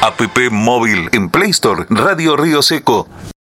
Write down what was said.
App móvil en Play Store, Radio Río Seco.